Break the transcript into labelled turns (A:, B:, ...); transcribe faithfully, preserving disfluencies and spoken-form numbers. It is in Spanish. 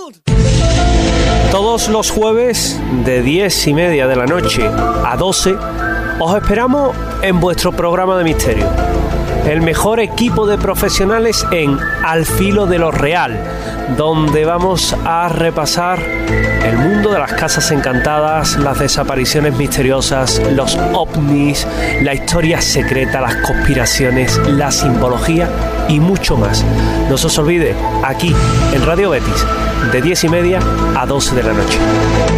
A: Todos los jueves de diez y media de la noche a doce os esperamos en vuestro programa de misterio. El mejor equipo de profesionales en Al Filo de lo Real, donde vamos a repasar el mundo de las casas encantadas, las desapariciones misteriosas, los ovnis, la historia secreta, las conspiraciones, la simbología y mucho más. No se os olvide, aquí en Radio Betis, de diez y media a doce de la noche.